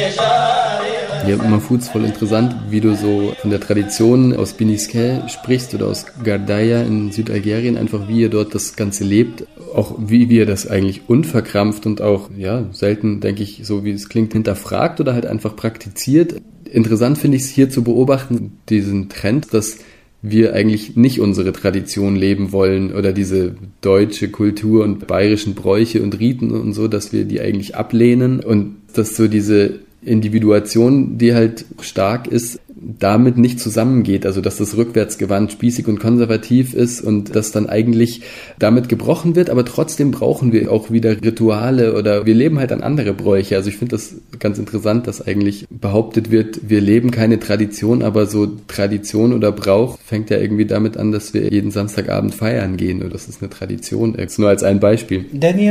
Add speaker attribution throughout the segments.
Speaker 1: Ja, Mahfouz, voll interessant, wie du so von der Tradition aus Binisquet sprichst oder aus Gardaya in Südalgerien, einfach wie ihr dort das Ganze lebt, auch wie ihr das eigentlich unverkrampft und auch, ja, selten, denke ich, so wie es klingt, hinterfragt oder halt einfach praktiziert. Interessant finde ich es hier zu beobachten, diesen Trend, dass wir eigentlich nicht unsere Tradition leben wollen oder diese deutsche Kultur und bayerischen Bräuche und Riten und so, dass wir die eigentlich ablehnen und dass so diese Individuation, die halt stark ist, damit nicht zusammengeht, also dass das rückwärtsgewandt, spießig und konservativ ist und das dann eigentlich damit gebrochen wird, aber trotzdem brauchen wir auch wieder Rituale oder wir leben halt an andere Bräuche. Also ich finde das ganz interessant, dass eigentlich behauptet wird, wir leben keine Tradition, aber so Tradition oder Brauch fängt ja irgendwie damit an, dass wir jeden Samstagabend feiern gehen oder das ist eine Tradition. Jetzt nur als ein Beispiel.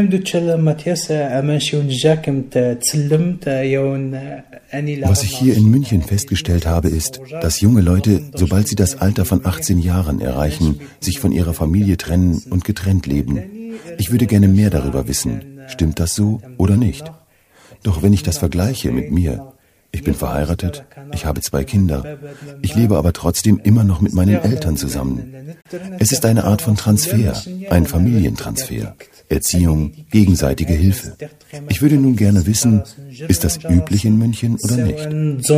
Speaker 2: Was ich hier in München festgestellt habe, ist, dass junge Leute, sobald sie das Alter von 18 Jahren erreichen, sich von ihrer Familie trennen und getrennt leben. Ich würde gerne mehr darüber wissen. Stimmt das so oder nicht? Doch wenn ich das vergleiche mit mir, ich bin verheiratet, ich habe 2 Kinder, ich lebe aber trotzdem immer noch mit meinen Eltern zusammen. Es ist eine Art von Transfer, ein Familientransfer, Erziehung, gegenseitige Hilfe. Ich würde nun gerne wissen, ist das üblich in München oder nicht?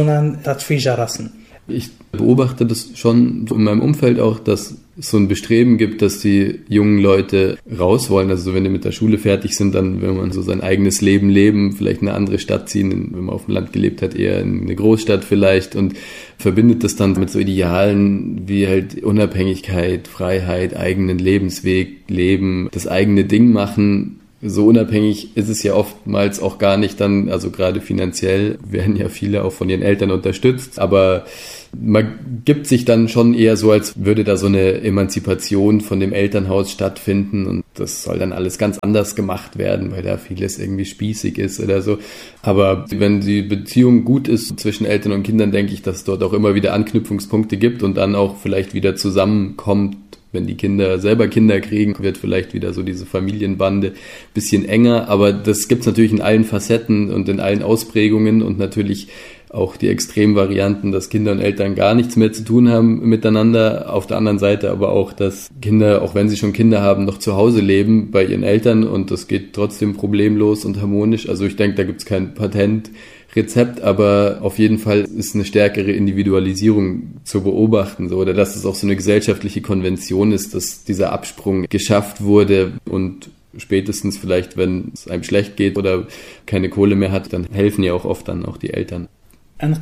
Speaker 1: Ich beobachte das schon in meinem Umfeld auch, dass es so ein Bestreben gibt, dass die jungen Leute raus wollen. Also so, wenn die mit der Schule fertig sind, dann will man so sein eigenes Leben leben, vielleicht in eine andere Stadt ziehen, wenn man auf dem Land gelebt hat, eher in eine Großstadt vielleicht und verbindet das dann mit so Idealen wie halt Unabhängigkeit, Freiheit, eigenen Lebensweg leben, das eigene Ding machen. So unabhängig ist es ja oftmals auch gar nicht dann, also gerade finanziell werden ja viele auch von ihren Eltern unterstützt, aber man gibt sich dann schon eher so, als würde da so eine Emanzipation von dem Elternhaus stattfinden und das soll dann alles ganz anders gemacht werden, weil da vieles irgendwie spießig ist oder so. Aber wenn die Beziehung gut ist zwischen Eltern und Kindern, denke ich, dass es dort auch immer wieder Anknüpfungspunkte gibt und dann auch vielleicht wieder zusammenkommt. Wenn die Kinder selber Kinder kriegen, wird vielleicht wieder so diese Familienbande bisschen enger. Aber das gibt's natürlich in allen Facetten und in allen Ausprägungen und natürlich auch die Extremvarianten, dass Kinder und Eltern gar nichts mehr zu tun haben miteinander. Auf der anderen Seite aber auch, dass Kinder, auch wenn sie schon Kinder haben, noch zu Hause leben bei ihren Eltern und das geht trotzdem problemlos und harmonisch. Also ich denke, da gibt's kein Patentrezept, aber auf jeden Fall ist eine stärkere Individualisierung zu beobachten, so, oder dass es auch so eine gesellschaftliche Konvention ist, dass dieser Absprung geschafft wurde und spätestens vielleicht, wenn es einem schlecht geht oder keine Kohle mehr hat, dann helfen ja auch oft dann auch die Eltern.
Speaker 2: Ein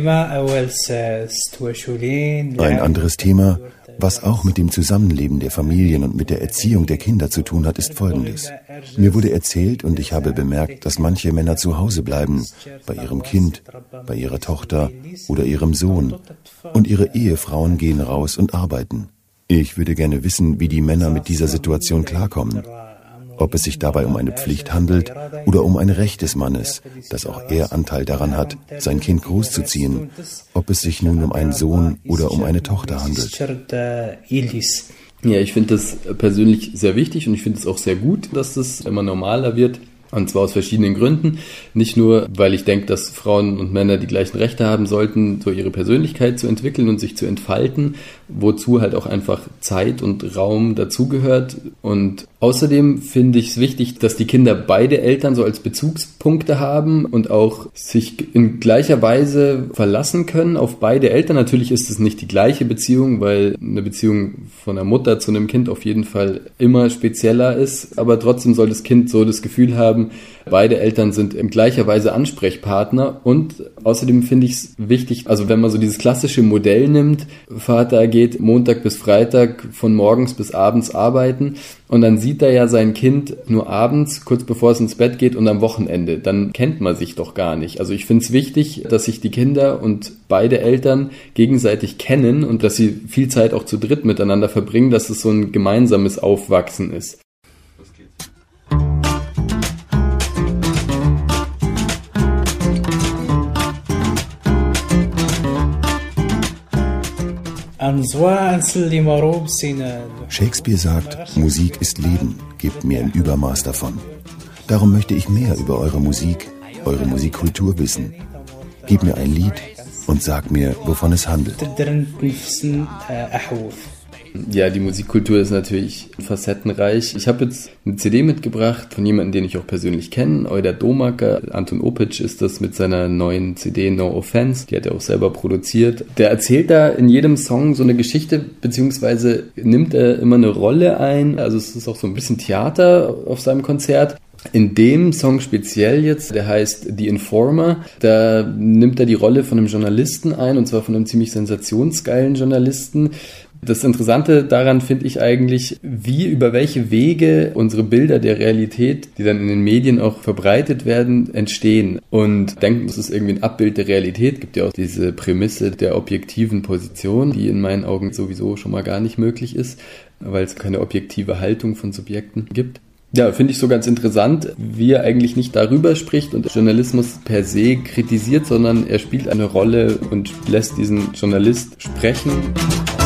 Speaker 2: anderes Thema, was auch mit dem Zusammenleben der Familien und mit der Erziehung der Kinder zu tun hat, ist Folgendes. Mir wurde erzählt und ich habe bemerkt, dass manche Männer zu Hause bleiben, bei ihrem Kind, bei ihrer Tochter oder ihrem Sohn. Und ihre Ehefrauen gehen raus und arbeiten. Ich würde gerne wissen, wie die Männer mit dieser Situation klarkommen. Ob es sich dabei um eine Pflicht handelt oder um ein Recht des Mannes, dass auch er Anteil daran hat, sein Kind großzuziehen, ob es sich nun um einen Sohn oder um eine Tochter handelt.
Speaker 1: Ja, ich finde das persönlich sehr wichtig und ich finde es auch sehr gut, dass das immer normaler wird. Und zwar aus verschiedenen Gründen. Nicht nur, weil ich denke, dass Frauen und Männer die gleichen Rechte haben sollten, so ihre Persönlichkeit zu entwickeln und sich zu entfalten, wozu halt auch einfach Zeit und Raum dazugehört. Und außerdem finde ich es wichtig, dass die Kinder beide Eltern so als Bezugspunkte haben und auch sich in gleicher Weise verlassen können auf beide Eltern. Natürlich ist es nicht die gleiche Beziehung, weil eine Beziehung von einer Mutter zu einem Kind auf jeden Fall immer spezieller ist. Aber trotzdem soll das Kind so das Gefühl haben, beide Eltern sind in gleicher Weise Ansprechpartner und außerdem finde ich es wichtig, also wenn man so dieses klassische Modell nimmt, Vater geht Montag bis Freitag von morgens bis abends arbeiten und dann sieht er ja sein Kind nur abends, kurz bevor es ins Bett geht und am Wochenende, dann kennt man sich doch gar nicht. Also ich finde es wichtig, dass sich die Kinder und beide Eltern gegenseitig kennen und dass sie viel Zeit auch zu dritt miteinander verbringen, dass es so ein gemeinsames Aufwachsen ist.
Speaker 2: Shakespeare sagt, Musik ist Leben, gebt mir im Übermaß davon. Darum möchte ich mehr über eure Musik, eure Musikkultur wissen. Gib mir ein Lied und sag mir, wovon es handelt.
Speaker 1: Ja, die Musikkultur ist natürlich facettenreich. Ich habe jetzt eine CD mitgebracht von jemandem, den ich auch persönlich kenne, Euder Domaker. Anton Opic ist das mit seiner neuen CD No Offense. Die hat er auch selber produziert. Der erzählt da in jedem Song so eine Geschichte, beziehungsweise nimmt er immer eine Rolle ein. Also es ist auch so ein bisschen Theater auf seinem Konzert. In dem Song speziell jetzt, der heißt The Informer, da nimmt er die Rolle von einem Journalisten ein, und zwar von einem ziemlich sensationsgeilen Journalisten. Das Interessante daran finde ich eigentlich, über welche Wege unsere Bilder der Realität, die dann in den Medien auch verbreitet werden, entstehen. Und denken, das ist irgendwie ein Abbild der Realität. Es gibt ja auch diese Prämisse der objektiven Position, die in meinen Augen sowieso schon mal gar nicht möglich ist, weil es keine objektive Haltung von Subjekten gibt. Ja, finde ich so ganz interessant, wie er eigentlich nicht darüber spricht und Journalismus per se kritisiert, sondern er spielt eine Rolle und lässt diesen Journalist sprechen.